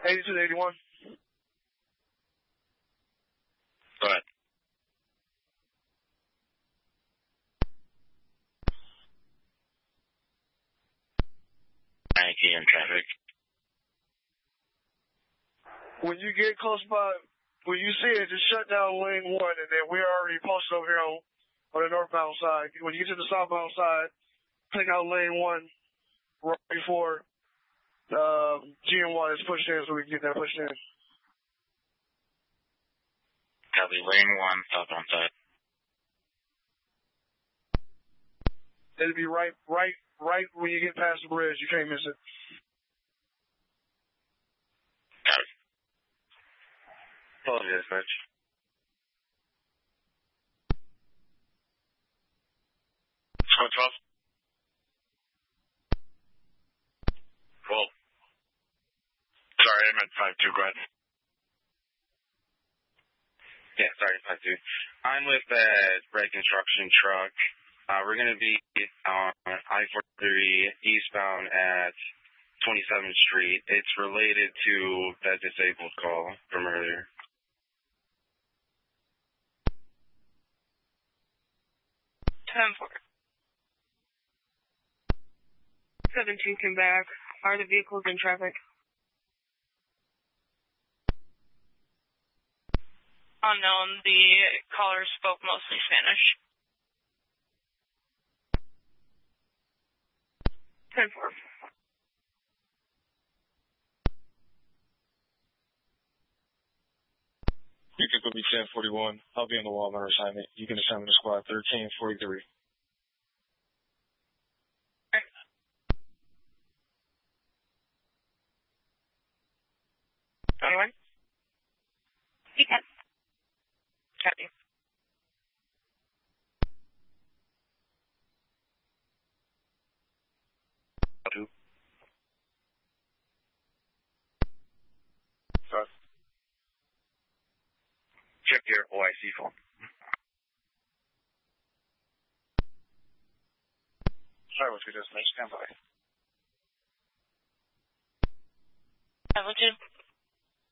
82 to 81. Go ahead. Yankee in traffic. When you get close by, when you see it, just shut down lane 1, and then we're already posted over here on the northbound side. When you get to the southbound side, take out lane 1 right before GM1 is pushed in, so we can get that pushed in. Copy, lane 1, southbound side. It'll be right when you get past the bridge. You can't miss it. Got it. Apologies, Mitch. Squad 12. Well, sorry, I meant 5-2, go ahead. Yeah, sorry, 5-2. I'm with the Red Construction Truck. We're going to be on I-43 eastbound at 27th Street. It's related to that disabled call from earlier. Time for 17 came back. Are the vehicles in traffic? Unknown. The caller spoke mostly Spanish. 10-4. You can put me 1041. I'll be on the Walmart assignment. You can assign me to squad 1343. Anyone? You can. Copy. Check your OIC phone. Sorry, what's your destination? Stand by. 7-2.